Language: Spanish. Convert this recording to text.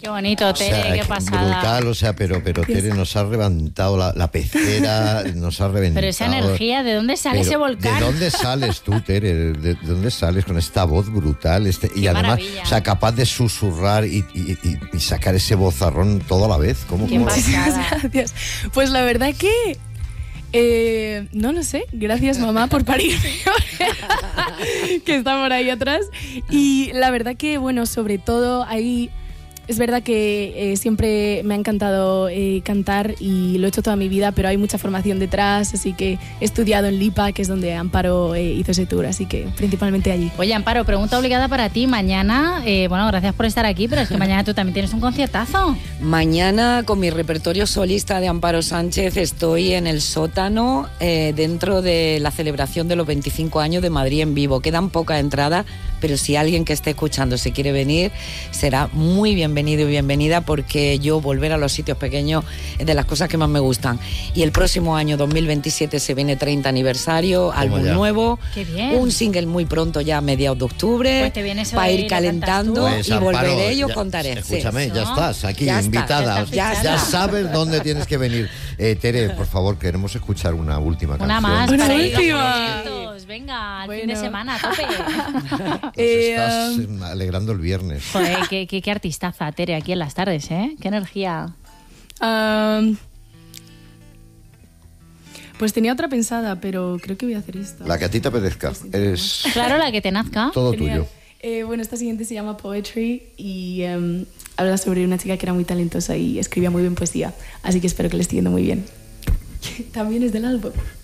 Qué bonito, Tere, o sea, qué pasada. Brutal, o sea, pero Tere nos ha levantado la pecera, nos ha reventado. Pero esa energía, ¿de dónde sale ese volcán? ¿De dónde sales tú, Tere? ¿De dónde sales con esta voz brutal? Y qué además, maravilla. o sea, capaz de susurrar y sacar ese vozarrón toda la vez. ¿Cómo? Muchísimas gracias. Pues la verdad que... no lo sé, gracias mamá por parirme, que está por ahí atrás. Y la verdad que, bueno, sobre todo ahí es verdad que siempre me ha encantado cantar y lo he hecho toda mi vida, pero hay mucha formación detrás, así que he estudiado en Lipa, que es donde Amparo hizo ese tour, así que principalmente allí. Oye, Amparo, pregunta obligada para ti. Mañana, bueno, gracias por estar aquí, pero es que mañana tú también tienes un conciertazo. Mañana, con mi repertorio solista de Amparo Sánchez, estoy en el sótano dentro de la celebración de los 25 años de Madrid en vivo. Quedan pocas entradas, pero si alguien que esté escuchando se quiere venir, será muy bienvenido y bienvenida, porque yo volver a los sitios pequeños es de las cosas que más me gustan. Y el próximo año, 2027, se viene 30 aniversario, álbum nuevo, un single muy pronto, ya a mediados de octubre, pues te viene eso para de ir calentando pues, y Amparo, volveré y os ya, contaré. Escúchame, sí. ya estás aquí, ya invitada. ya sabes dónde tienes que venir. Tere, por favor, queremos escuchar una última canción. Una más, Una para ir última. contentos. Venga, al fin de semana, a tope. Nos estás alegrando el viernes. Joder, qué artistaza, Tere, aquí en las tardes, ¿eh? Qué energía. Pues tenía otra pensada, pero creo que voy a hacer esta. La que a ti te apetezca. Es Claro, la que te nazca. todo Genial. tuyo. Bueno, esta siguiente se llama Poetry y habla sobre una chica que era muy talentosa y escribía muy bien poesía. Así que espero que le esté yendo muy bien. También es del álbum.